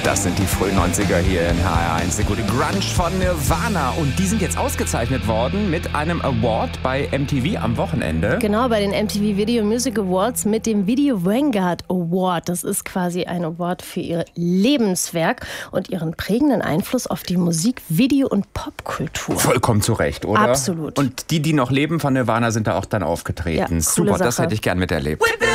Das sind die frühen 90er hier in HR1. Der gute Grunge von Nirvana. Und die sind jetzt ausgezeichnet worden mit einem Award bei MTV am Wochenende. Genau, bei den MTV Video Music Awards mit dem Video Vanguard Award. Das ist quasi ein Award für ihr Lebenswerk und ihren prägenden Einfluss auf die Musik-, Video- und Popkultur. Vollkommen zu Recht, oder? Absolut. Und die noch leben von Nirvana, sind da auch dann aufgetreten. Ja, super, Sache. Das hätte ich gern miterlebt.